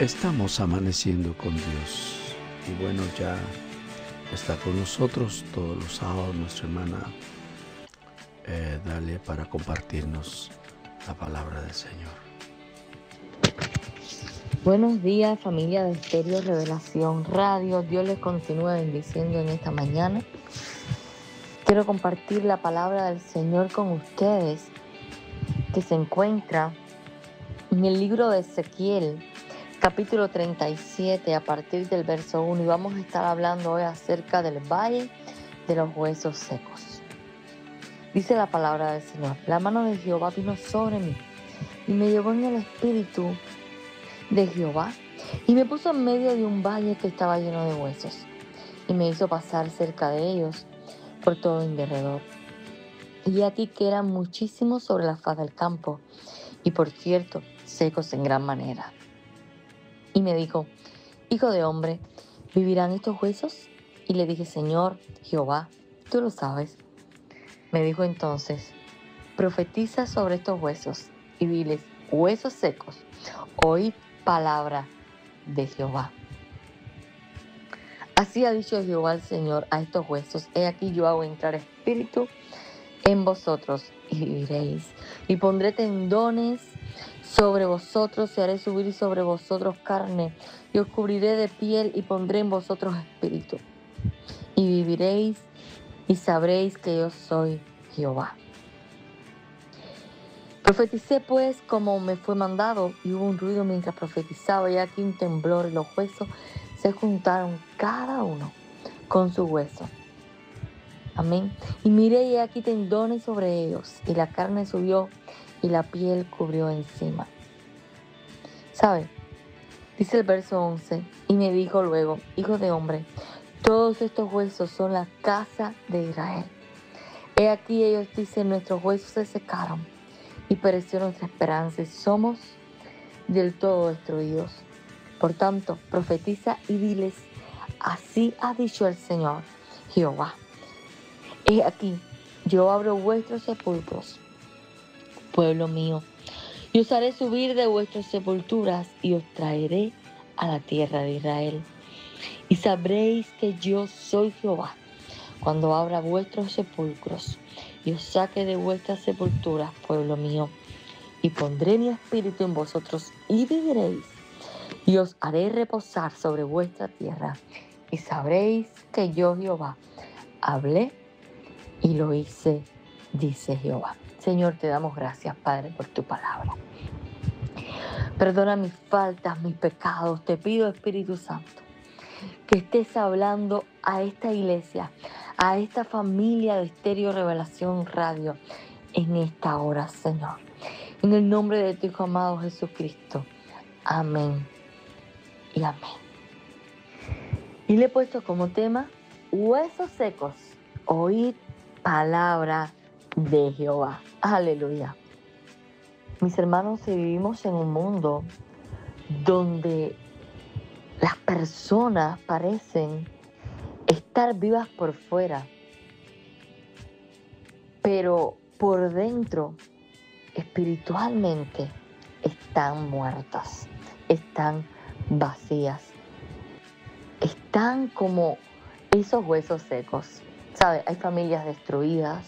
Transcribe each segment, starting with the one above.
Estamos amaneciendo con Dios. Y bueno, ya está con nosotros todos los sábados nuestra hermana Dalia para compartirnos la palabra del Señor. Buenos días, familia de Estéreo Revelación Radio. Dios les continúa bendiciendo en esta mañana. Quiero compartir la palabra del Señor con ustedes, que se encuentra en el libro de Ezequiel, capítulo 37, a partir del verso 1. Y vamos a estar hablando hoy acerca del valle de los huesos secos. Dice la palabra del Señor: la mano de Jehová vino sobre mí, y me llevó en el espíritu de Jehová, y me puso en medio de un valle que estaba lleno de huesos, y me hizo pasar cerca de ellos por todo en derredor. Y aquí que eran muchísimos sobre la faz del campo, y por cierto, secos en gran manera. Y me dijo: hijo de hombre, ¿vivirán estos huesos? Y le dije: Señor Jehová, tú lo sabes. Me dijo entonces: profetiza sobre estos huesos, y diles: huesos secos, oíd palabra de Jehová. Así ha dicho Jehová el Señor a estos huesos: he aquí yo hago entrar espíritu en vosotros y viviréis, y pondré tendones sobre vosotros, y haré subir sobre vosotros carne, y os cubriré de piel, y pondré en vosotros espíritu, y viviréis, y sabréis que yo soy Jehová. Profeticé pues como me fue mandado, y hubo un ruido mientras profetizaba, y aquí un temblor, y los huesos se juntaron cada uno con su hueso. Amén. Y miré, y aquí tendones sobre ellos, y la carne subió, y la piel cubrió encima. ¿Sabe? Dice el verso 11, y me dijo luego: hijo de hombre, todos estos huesos son la casa de Israel. He aquí ellos dicen: nuestros huesos se secaron, y pereció nuestra esperanza, y somos del todo destruidos. Por tanto, profetiza y diles: así ha dicho el Señor Jehová. He aquí, yo abro vuestros sepulcros, pueblo mío, y os haré subir de vuestras sepulturas, y os traeré a la tierra de Israel. Y sabréis que yo soy Jehová, cuando abra vuestros sepulcros, y os saque de vuestras sepulturas, pueblo mío, y pondré mi espíritu en vosotros, y viviréis, y os haré reposar sobre vuestra tierra, y sabréis que yo, Jehová, hablé y lo hice, dice Jehová. Señor, te damos gracias, Padre, por tu palabra. Perdona mis faltas, mis pecados. Te pido, Espíritu Santo, que estés hablando a esta iglesia, a esta familia de Estéreo Revelación Radio en esta hora, Señor. En el nombre de tu Hijo amado Jesucristo. Amén y amén. Y le he puesto como tema: huesos secos, oíd palabra de Jehová. Aleluya. Mis hermanos, si vivimos en un mundo donde las personas parecen estar vivas por fuera, pero por dentro, espiritualmente, están muertas, están vacías, están como esos huesos secos. ¿Sabe? Hay familias destruidas,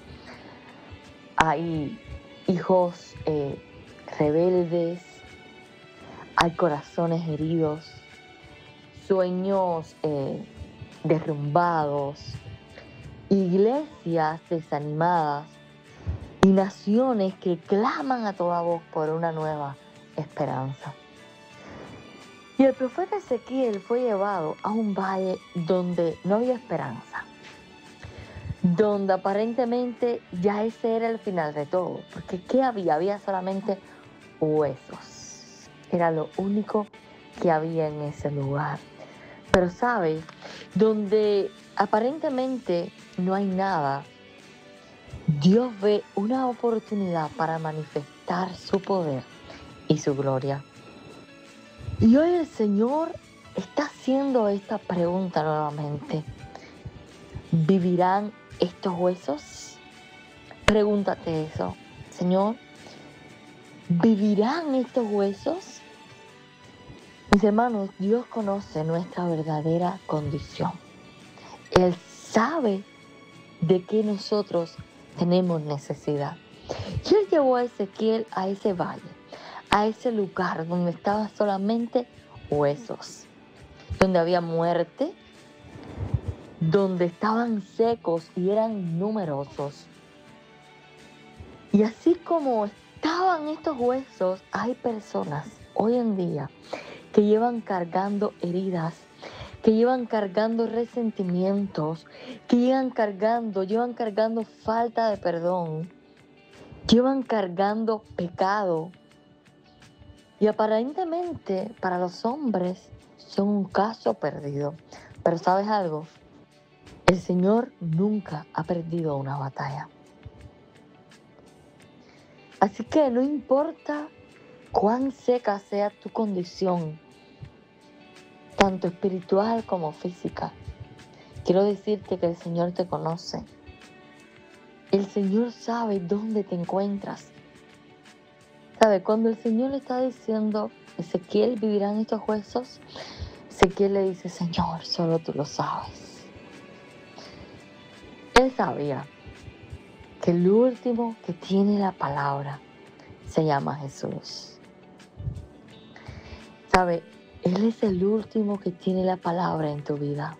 hay hijos rebeldes, hay corazones heridos, sueños derrumbados, iglesias desanimadas y naciones que claman a toda voz por una nueva esperanza. Y el profeta Ezequiel fue llevado a un valle donde no había esperanza, donde aparentemente ya ese era el final de todo, porque ¿qué había? Había solamente huesos. Era lo único que había en ese lugar. Pero ¿sabe? Donde aparentemente no hay nada, Dios ve una oportunidad para manifestar su poder y su gloria. Y hoy el Señor está haciendo esta pregunta nuevamente: ¿vivirán estos huesos? Pregúntate eso, Señor, ¿vivirán estos huesos? Mis hermanos, Dios conoce nuestra verdadera condición. Él sabe de qué nosotros tenemos necesidad. Y Él llevó a Ezequiel a ese valle, a ese lugar donde estaban solamente huesos, donde había muerte, donde estaban secos y eran numerosos. Y así como estaban estos huesos, hay personas hoy en día que llevan cargando heridas, que llevan cargando resentimientos, que llevan cargando falta de perdón, llevan cargando pecado. Y aparentemente para los hombres son un caso perdido. Pero ¿sabes algo? El Señor nunca ha perdido una batalla. Así que no importa cuán seca sea tu condición, tanto espiritual como física, quiero decirte que el Señor te conoce. El Señor sabe dónde te encuentras. ¿Sabe? Cuando el Señor le está diciendo, Ezequiel, ¿vivirán estos huesos? Ezequiel le dice, Señor, solo tú lo sabes. Él sabía que el último que tiene la palabra se llama Jesús. ¿Sabe? Él es el último que tiene la palabra en tu vida.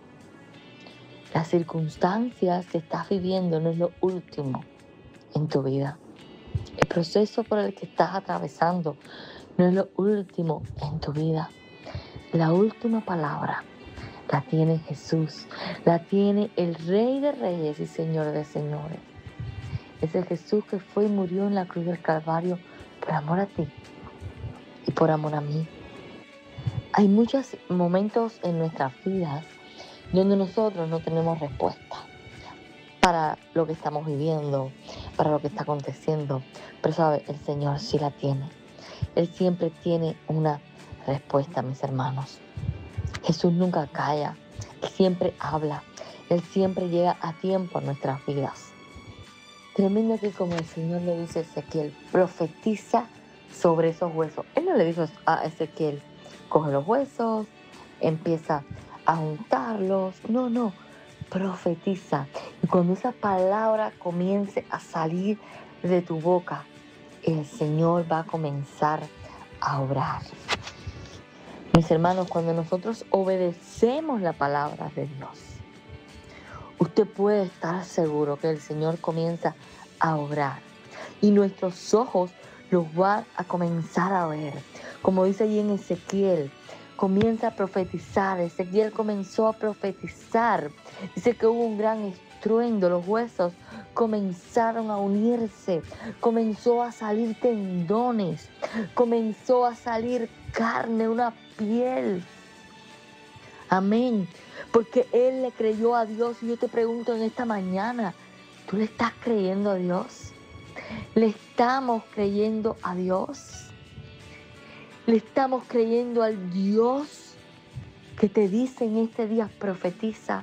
Las circunstancias que estás viviendo no es lo último en tu vida. El proceso por el que estás atravesando no es lo último en tu vida. La última palabra la tiene Jesús, la tiene el Rey de Reyes y Señor de Señores. Es el Jesús que fue y murió en la cruz del Calvario por amor a ti y por amor a mí. Hay muchos momentos en nuestras vidas donde nosotros no tenemos respuesta para lo que estamos viviendo, para lo que está aconteciendo. Pero sabe, el Señor sí la tiene. Él siempre tiene una respuesta, mis hermanos. Jesús nunca calla, Él siempre habla, Él siempre llega a tiempo a nuestras vidas. Tremendo que como el Señor le dice a Ezequiel, profetiza sobre esos huesos. Él no le dijo a Ezequiel, coge los huesos, empieza a juntarlos. No, profetiza. Y cuando esa palabra comience a salir de tu boca, el Señor va a comenzar a obrar. Mis hermanos, cuando nosotros obedecemos la palabra de Dios, usted puede estar seguro que el Señor comienza a obrar y nuestros ojos los van a comenzar a ver. Como dice allí en Ezequiel, comienza a profetizar. Ezequiel comenzó a profetizar. Dice que hubo un gran estruendo, los huesos comenzaron a unirse, comenzó a salir tendones, comenzó a salir carne, una piel. Amén. Porque Él le creyó a Dios. Y yo te pregunto en esta mañana, ¿tú le estás creyendo a Dios? ¿Le estamos creyendo a Dios? ¿Le estamos creyendo al Dios que te dice en este día, profetiza?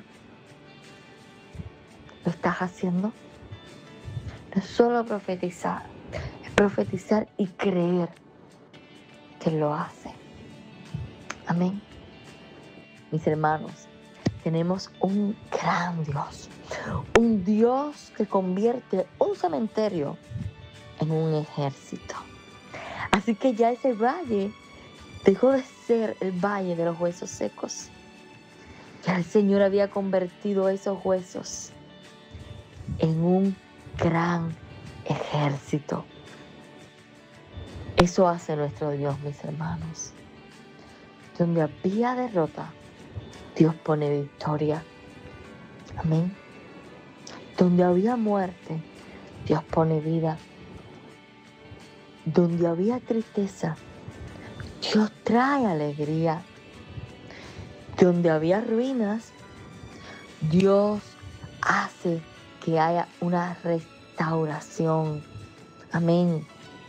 ¿Lo estás haciendo? No es solo profetizar, es profetizar y creer que lo hace. Amén. Mis hermanos, tenemos un gran Dios, un Dios que convierte un cementerio en un ejército. Así que ya ese valle dejó de ser el valle de los huesos secos. Ya el Señor había convertido esos huesos en un gran ejército. Eso hace nuestro Dios, mis hermanos. Donde había derrota, Dios pone victoria. Amén. Donde había muerte, Dios pone vida. Donde había tristeza, Dios trae alegría. Donde había ruinas, Dios hace que haya una restauración. Amén.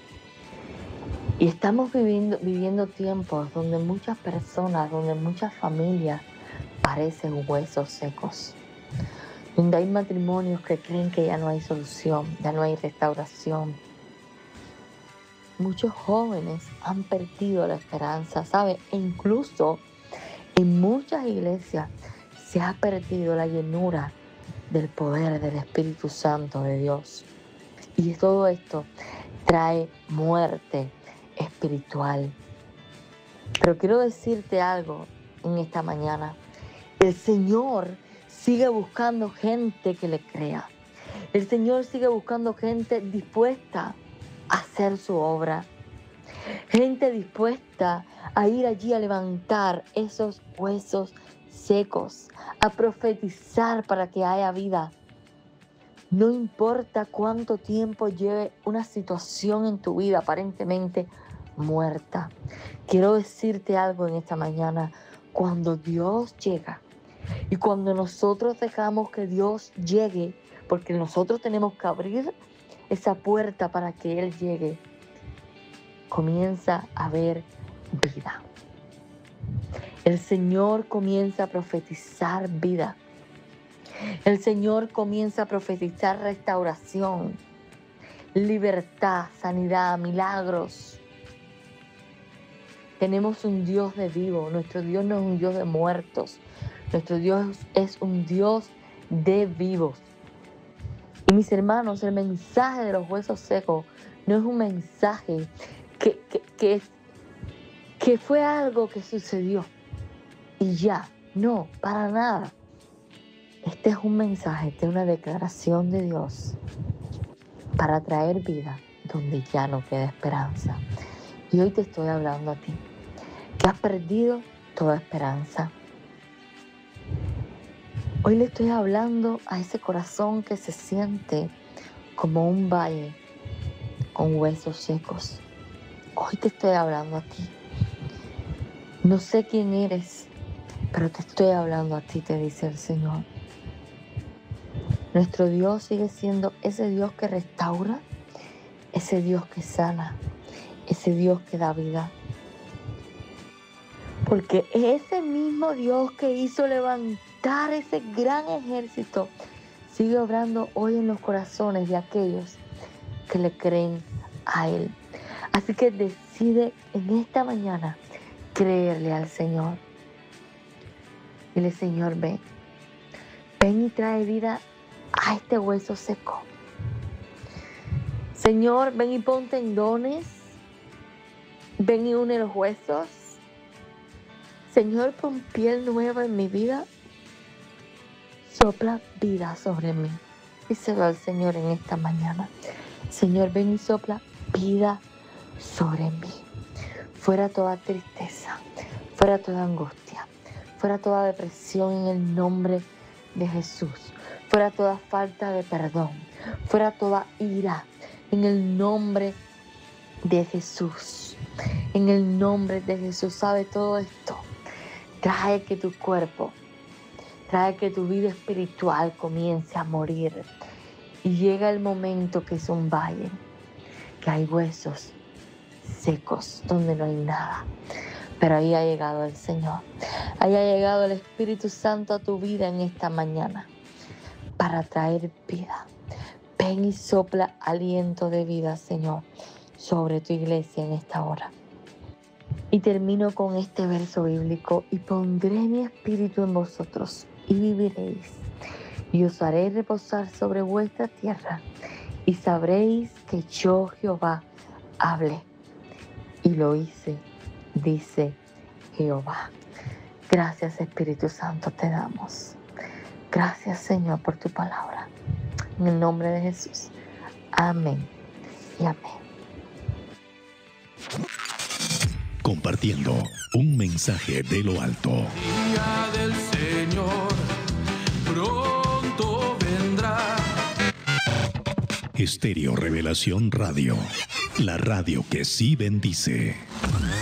Y estamos viviendo tiempos donde muchas personas, donde muchas familias parecen huesos secos. Donde hay matrimonios que creen que ya no hay solución, ya no hay restauración. muchos jóvenes han perdido la esperanza, ¿sabe? E incluso en muchas iglesias se ha perdido la llenura del poder del Espíritu Santo de Dios. Y todo esto trae muerte espiritual. Pero quiero decirte algo en esta mañana. El Señor sigue buscando gente que le crea. El Señor sigue buscando gente dispuesta a hacer su obra. Gente dispuesta a ir allí a levantar esos huesos secos, a profetizar para que haya vida. No importa cuánto tiempo lleve una situación en tu vida aparentemente muerta. Quiero decirte algo en esta mañana. Cuando Dios llega y cuando nosotros dejamos que Dios llegue, porque nosotros tenemos que abrir esa puerta para que Él llegue, comienza a haber vida. El Señor comienza a profetizar vida. El Señor comienza a profetizar restauración, libertad, sanidad, milagros. Tenemos un Dios de vivo. Nuestro Dios no es un Dios de muertos. Nuestro Dios es un Dios de vivos. Y mis hermanos, el mensaje de los huesos secos no es un mensaje que fue algo que sucedió y ya. No, para nada. Este es un mensaje, esta es una declaración de Dios para traer vida donde ya no queda esperanza. Y hoy te estoy hablando a ti, que has perdido toda esperanza. Hoy le estoy hablando a ese corazón que se siente como un valle con huesos secos. Hoy te estoy hablando a ti. No sé quién eres, pero te estoy hablando a ti, te dice el Señor. Nuestro Dios sigue siendo ese Dios que restaura, ese Dios que sana, ese Dios que da vida. Porque ese mismo Dios que hizo levantar ese gran ejército sigue obrando hoy en los corazones de aquellos que le creen a Él. Así que decide en esta mañana creerle al Señor. Dile, Señor, ven. Ven y trae vida a este hueso seco. Señor, ven y pon tendones. Ven y une los huesos. Señor, pon piel nueva en mi vida. Sopla vida sobre mí. Díselo al Señor en esta mañana. Señor, ven y sopla vida sobre mí. Fuera toda tristeza, fuera toda angustia, fuera toda depresión en el nombre de Jesús. Fuera toda falta de perdón, fuera toda ira en el nombre de Jesús. En el nombre de Jesús, sabe todo esto. Trae que tu cuerpo, trae que tu vida espiritual comience a morir. Y llega el momento que es un valle, que hay huesos secos donde no hay nada. Pero ahí ha llegado el Señor. Ahí ha llegado el Espíritu Santo a tu vida en esta mañana para traer vida. Ven y sopla aliento de vida, Señor, sobre tu iglesia en esta hora. Y termino con este verso bíblico. Y pondré mi espíritu en vosotros y viviréis. Y os haré reposar sobre vuestra tierra. Y sabréis que yo, Jehová, hablé. Y lo hice, dice Jehová. Gracias, Espíritu Santo, te damos. Gracias, Señor, por tu palabra. En el nombre de Jesús. Amén y amén. Compartiendo un mensaje de lo alto. Día del Señor pronto vendrá. Estéreo Revelación Radio. La radio que sí bendice.